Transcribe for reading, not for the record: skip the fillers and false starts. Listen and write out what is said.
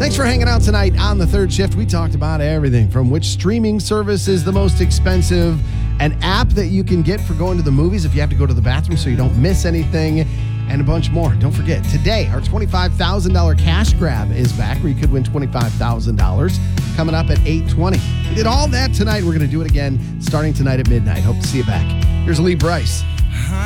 Thanks for hanging out tonight on the third shift. We talked about everything from which streaming service is the most expensive, an app that you can get for going to the movies if you have to go to the bathroom so you don't miss anything, and a bunch more. Don't forget, today, our $25,000 cash grab is back where you could win $25,000 coming up at 8:20. We did all that tonight. We're going to do it again starting tonight at midnight. Hope to see you back. Here's Lee Brice.